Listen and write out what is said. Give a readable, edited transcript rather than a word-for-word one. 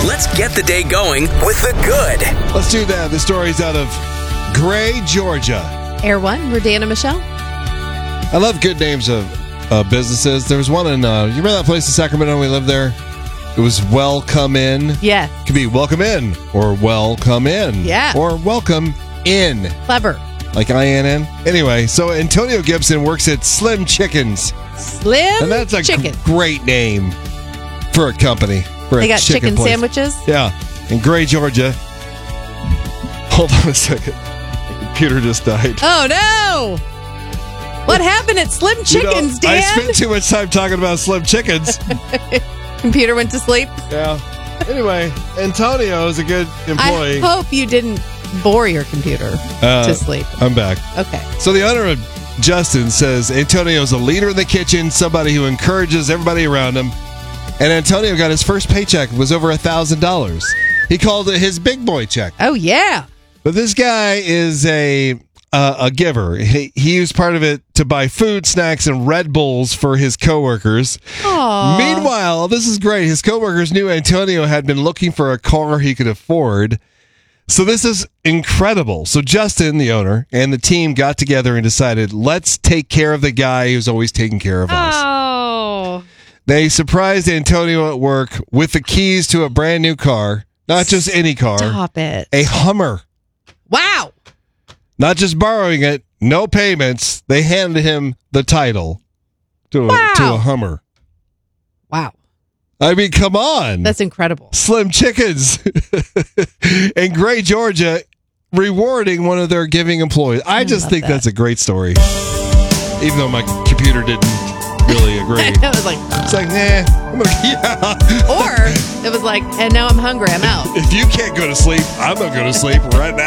Let's get the day going with the good. Let's do that. The story's out of Gray, Georgia. Air One, we're Dan and Michelle. I love good names of businesses. There was one in, you remember that place in Sacramento when we lived there? It was Welcome In. Yes. It could be Welcome In or Welcome In. Yeah. Or Welcome In. Clever. Like INN. Anyway, so Antonio Gibson works at Slim Chickens. Slim And that's a Chicken. great name for a company. For They a got chicken place. sandwiches? Yeah. In Gray, Georgia. Hold on a second. The computer just died. Oh, no. What happened at Slim Chickens, Dan? I spent too much time talking about Slim Chickens. Computer went to sleep? Yeah. Anyway, Antonio is a good employee. I hope you didn't bore your computer to sleep. I'm back. Okay. So the owner of Justin says Antonio's a leader in the kitchen, somebody who encourages everybody around him. And Antonio got his first paycheck. It was over $1,000. He called it his big boy check. Oh, yeah. But this guy is a giver. He used part of it to buy food, snacks, and Red Bulls for his coworkers. Aww. Meanwhile, this is great. His coworkers knew Antonio had been looking for a car he could afford. So this is incredible. So Justin, the owner, and the team got together and decided, let's take care of the guy who's always taking care of us. Oh. They surprised Antonio at work with the keys to a brand new car. Not just any car. Stop it. A Hummer. Wow. Not just borrowing it, no payments. They handed him the title to a Hummer. Wow. I mean, come on. That's incredible. Slim Chickens in Gray, Georgia, rewarding one of their giving employees. I just think that's a great story. Even though my computer didn't really agree. It was like, it's like, nah. Or it was like, and now I'm hungry. I'm out. If you can't go to sleep, I'm going to go to sleep right now.